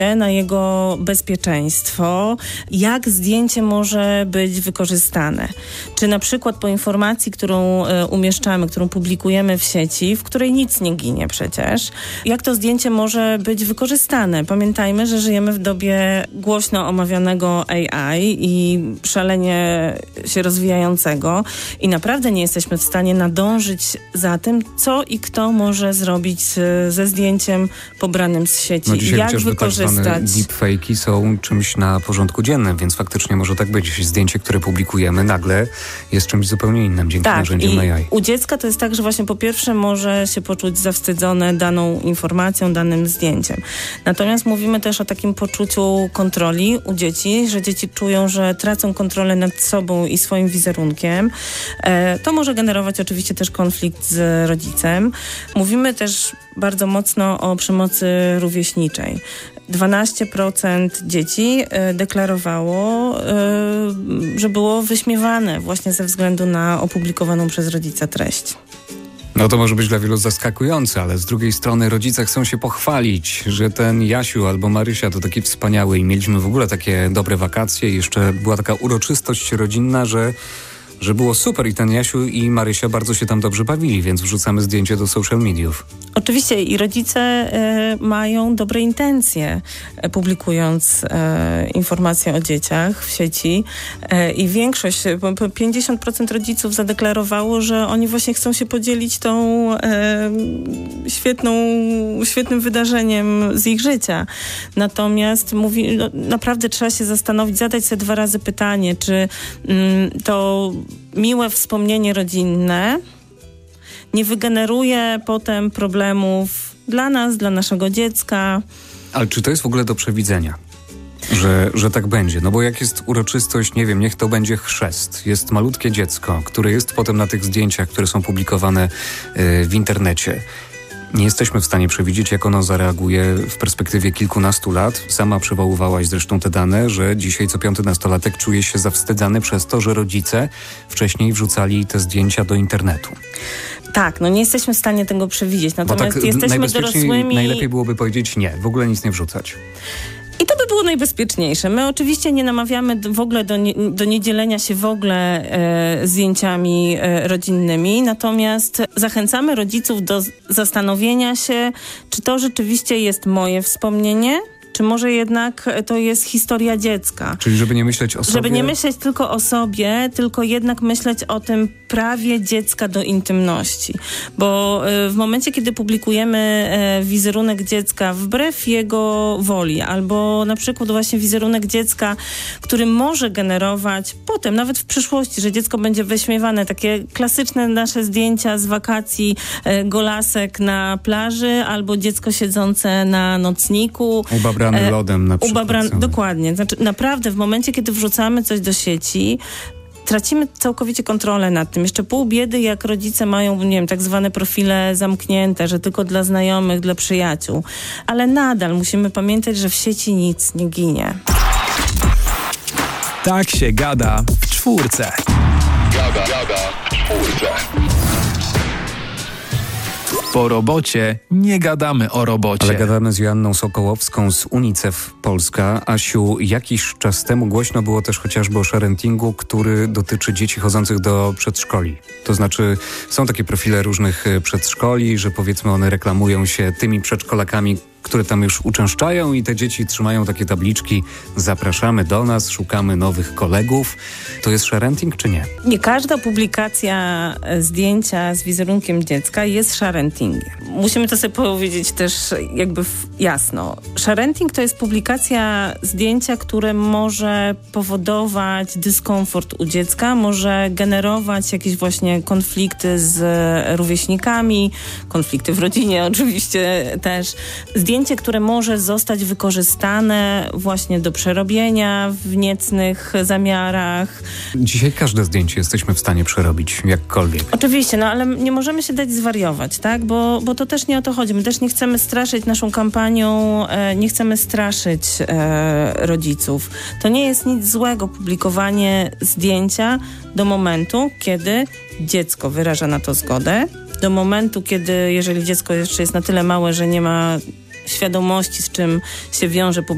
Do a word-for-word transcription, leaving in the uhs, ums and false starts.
na jego bezpieczeństwo, jak zdjęcie może być wykorzystane. Czy na przykład po informacji, którą e, umieszczamy, którą publikujemy w sieci, w której nic nie ginie przecież, jak to zdjęcie może być wykorzystane. Pamiętajmy, że żyjemy w dobie głośno omawianego A I i szalenie się rozwijającego i naprawdę nie jesteśmy w stanie nadążyć za tym, co i kto może zrobić z, ze zdjęciem pobranym z sieci. No dzisiaj jak wykorzystać. Tak zwane deepfake'i są czymś na porządku dziennym, więc faktycznie może tak być. Zdjęcie, które publikujemy, nagle jest czymś zupełnie innym dzięki tak, narzędziom A I. U dziecka to jest tak, że właśnie po pierwsze może się poczuć zawstydzone daną informacją, danym zdjęciem. Natomiast mówimy też o takim poczuciu kontroli u dzieci, że dzieci czują, że tracą kontrolę nad sobą i swoim wizerunkiem. E, to może generować oczywiście też konflikt z rodzicem. Mówimy też bardzo mocno o przemocy rówieśniczej. dwanaście procent dzieci deklarowało, że było wyśmiewane właśnie ze względu na opublikowaną przez rodzica treść. No to może być dla wielu zaskakujące, ale z drugiej strony rodzice chcą się pochwalić, że ten Jasiu albo Marysia to taki wspaniały i mieliśmy w ogóle takie dobre wakacje i jeszcze była taka uroczystość rodzinna, że że było super i ten Jasiu i Marysia bardzo się tam dobrze bawili, więc wrzucamy zdjęcie do social mediów. Oczywiście i rodzice e, mają dobre intencje, e, publikując e, informacje o dzieciach w sieci e, i większość, pięćdziesiąt procent rodziców zadeklarowało, że oni właśnie chcą się podzielić tą e, świetną, świetnym wydarzeniem z ich życia. Natomiast mówi, no, naprawdę trzeba się zastanowić, zadać sobie dwa razy pytanie, czy mm, to miłe wspomnienie rodzinne nie wygeneruje potem problemów dla nas, dla naszego dziecka. Ale czy to jest w ogóle do przewidzenia, że, że tak będzie? No bo jak jest uroczystość, nie wiem, niech to będzie chrzest. Jest malutkie dziecko, które jest potem na tych zdjęciach, które są publikowane yy, w internecie. Nie jesteśmy w stanie przewidzieć, jak ono zareaguje w perspektywie kilkunastu lat. Sama przywoływałaś zresztą te dane, że dzisiaj co piąty nastolatek czuje się zawstydzany przez to, że rodzice wcześniej wrzucali te zdjęcia do internetu. Tak, no nie jesteśmy w stanie tego przewidzieć. Natomiast tak jesteśmy dorosłymi... Najlepiej byłoby powiedzieć nie, w ogóle nic nie wrzucać. I to by było najbezpieczniejsze. My oczywiście nie namawiamy w ogóle do, nie, do niedzielenia się w ogóle e, zdjęciami e, rodzinnymi, natomiast zachęcamy rodziców do zastanowienia się, czy to rzeczywiście jest moje wspomnienie, czy może jednak to jest historia dziecka. Czyli żeby nie myśleć o sobie? Żeby nie myśleć tylko o sobie, tylko jednak myśleć o tym prawie dziecka do intymności. Bo w momencie, kiedy publikujemy wizerunek dziecka wbrew jego woli, albo na przykład właśnie wizerunek dziecka, który może generować potem, nawet w przyszłości, że dziecko będzie wyśmiewane, takie klasyczne nasze zdjęcia z wakacji, golasek na plaży, albo dziecko siedzące na nocniku. Ubabrany lodem na przykład. Ubabran- dokładnie. Znaczy, naprawdę w momencie, kiedy wrzucamy coś do sieci, tracimy całkowicie kontrolę nad tym. Jeszcze pół biedy, jak rodzice mają, nie wiem, tak zwane profile zamknięte, że tylko dla znajomych, dla przyjaciół. Ale nadal musimy pamiętać, że w sieci nic nie ginie. Tak się gada w czwórce. Gada, gada w czwórce. Po robocie nie gadamy o robocie. Ale gadamy z Joanną Sokołowską z UNICEF Polska. Asiu, jakiś czas temu głośno było też chociażby o sharentingu, który dotyczy dzieci chodzących do przedszkoli. To znaczy są takie profile różnych przedszkoli, że powiedzmy one reklamują się tymi przedszkolakami, które tam już uczęszczają i te dzieci trzymają takie tabliczki: zapraszamy do nas, szukamy nowych kolegów. To jest sharenting czy nie? Nie każda publikacja zdjęcia z wizerunkiem dziecka jest sharentingiem. Musimy to sobie powiedzieć też jakby jasno. Sharenting to jest publikacja zdjęcia, które może powodować dyskomfort u dziecka, może generować jakieś właśnie konflikty z rówieśnikami, konflikty w rodzinie oczywiście też. Zdjęcie, które może zostać wykorzystane właśnie do przerobienia w niecnych zamiarach. Dzisiaj każde zdjęcie jesteśmy w stanie przerobić jakkolwiek. Oczywiście, no ale nie możemy się dać zwariować, tak? Bo, bo to też nie o to chodzi. My też nie chcemy straszyć naszą kampanią, e, nie chcemy straszyć e, rodziców. To nie jest nic złego publikowanie zdjęcia do momentu, kiedy dziecko wyraża na to zgodę, do momentu, kiedy, jeżeli dziecko jeszcze jest na tyle małe, że nie ma świadomości, z czym się wiąże publikacja